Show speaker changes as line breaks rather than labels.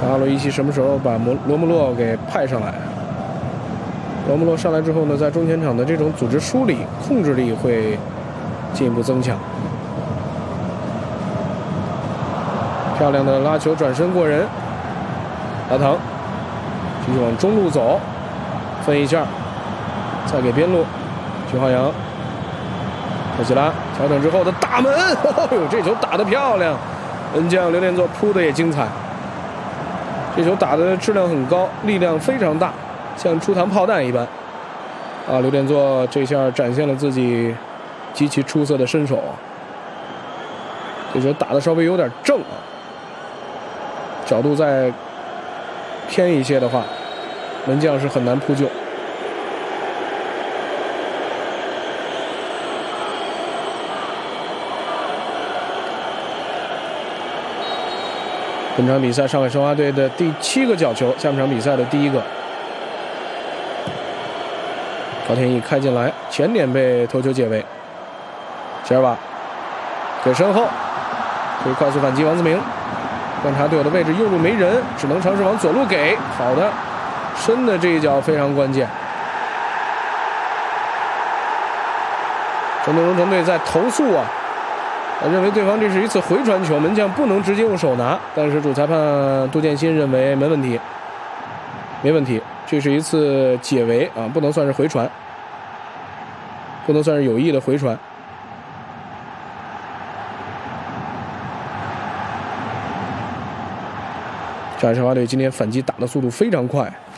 阿洛伊奇什么时候把罗穆洛给派上来？罗穆洛上来之后呢，在中前场的这种组织梳理、控制力会进一步增强。漂亮的拉球转身过人，拉唐继续往中路走，分一下，再给边路，徐浩洋、特吉拉调整之后的大门，哦呦，这球打得漂亮，门将刘连座扑的也精彩。这球打的质量很高，力量非常大，像出膛炮弹一般。刘连座这下展现了自己极其出色的身手。这球打的稍微有点正啊，角度再偏一些的话，门将是很难扑救。本场比赛上海申花队的第7个角球，下半场比赛的第1个。高天意开进来，前点被头球解围，谢尔瓦给身后，可以快速反击。王自明观察队友的位置，右路没人，只能尝试往左路给。好的，深的这一脚非常关键。郑东荣城队在投诉啊，认为对方这是一次回传球，门将不能直接用手拿，但是主裁判杜建新认为没问题，没问题，这是一次解围啊，不能算是回传，不能算是有意的回传。上海申花队今天反击打的速度非常快。